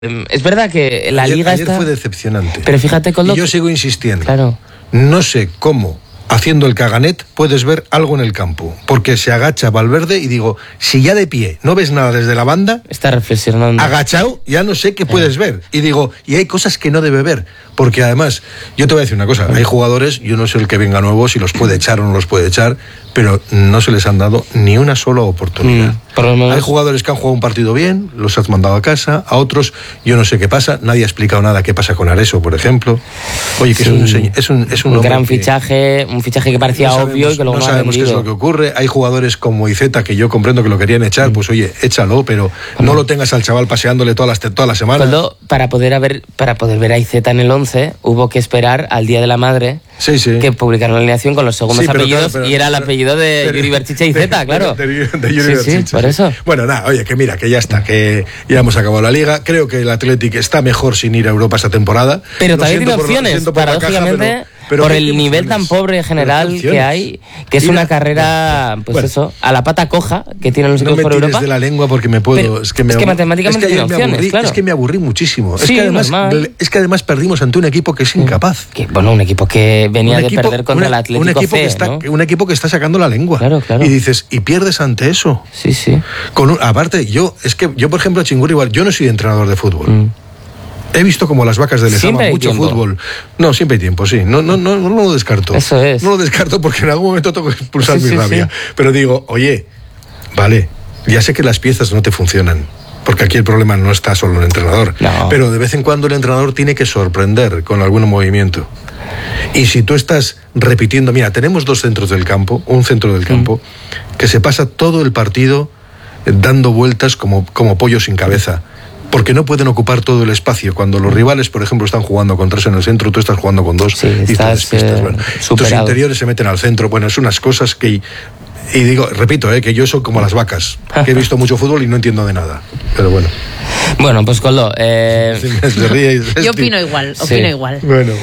Es verdad que la liga ayer está... fue decepcionante. Pero fíjate con lo y yo sigo insistiendo. Claro. No sé cómo, haciendo el caganet, puedes ver algo en el campo. Porque se agacha Valverde y digo, si ya de pie no ves nada desde la banda, Está reflexionando. agachado, ya no sé qué puedes ver. Y digo, y hay cosas que no debe ver. Porque además, yo te voy a decir una cosa, hay jugadores, yo no sé el que venga nuevo, si los puede echar o no los puede echar, pero no se les han dado ni una sola oportunidad. Por lo menos... Hay jugadores que han jugado un partido bien, los has mandado a casa, a otros yo no sé qué pasa, nadie ha explicado nada qué pasa con Areso, por ejemplo. Oye, que Sí. es un un gran que fichaje, un fichaje que parecía no sabemos, obvio y que luego no no ha sabemos qué es vendido. lo que ocurre. Hay jugadores como Iceta que yo comprendo que lo querían echar, pues oye, échalo, pero no lo tengas al chaval paseándole todas las semanas. Cuando, para poder ver a Iceta en el 11, hubo que esperar al Día de la Madre Sí, sí. que publicaron la alineación con los segundos Sí, pero apellidos, claro, y era el apellido de Yuri Berchiche y Iceta, claro. De Yuri Sí, Berchiche, por eso. Bueno, nada, oye, que mira, que ya está, que ya hemos acabado la liga. Creo que el Athletic está mejor sin ir a Europa esta temporada. Pero Lo todavía siento tiene por la- opciones, siento por la caja, paradójicamente, pero por ¿qué el nivel opciones? tan pobre general ¿Pero qué que opciones? hay, que es Mira, una carrera, pues bueno. eso, a la pata coja que tienen los No equipos me por tires Europa. de la lengua porque me puedo. Pero es que matemáticamente ayer tiene me opciones, aburrí, claro. Es que me aburrí muchísimo. Sí, normal. Es que además perdimos ante un equipo que es incapaz. Bueno, un equipo que venía Un de equipo- perder contra un- el Atlético un equipo C, que está, ¿no? un equipo que está sacando la lengua. Claro. Y dices, y pierdes ante eso. Sí, sí. Aparte, yo, por ejemplo, Chingurri, igual, yo no soy entrenador de fútbol. He visto como las vacas de Lezama Siempre hay mucho tiempo. fútbol. No, siempre hay tiempo, sí. No lo descarto. Eso es. No lo descarto porque en algún momento tengo que expulsar Sí, mi sí, rabia. sí. Pero digo, oye, vale, ya sé que las piezas no te funcionan. Porque aquí el problema no está solo en el entrenador. No. Pero de vez en cuando el entrenador tiene que sorprender con algún movimiento. Y si tú estás repitiendo, mira, tenemos dos centros del campo, un centro del campo, que se pasa todo el partido dando vueltas como pollo sin cabeza. Porque no pueden ocupar todo el espacio. Cuando los rivales, por ejemplo, están jugando con 3 en el centro, tú estás jugando con 2 Sí, y te estás, despistas. Bueno, tus superado. interiores se meten al centro. Bueno, es unas cosas que... Y digo, repito, que yo soy como las vacas, que he visto mucho fútbol y no entiendo de nada. Pero bueno. Bueno, pues Coldo, Se ríe, Yo opino igual, Sí. opino igual. Bueno,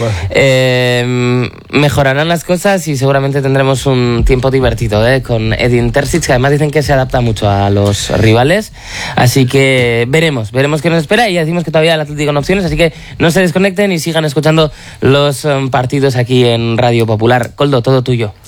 vale. mejorarán las cosas y seguramente tendremos un tiempo divertido con Edin Terzic, que además dicen que se adapta mucho a los rivales, así que veremos qué nos espera, y ya decimos que todavía el Atlético en opciones, así que no se desconecten y sigan escuchando los partidos aquí en Radio Popular. Coldo, todo tuyo.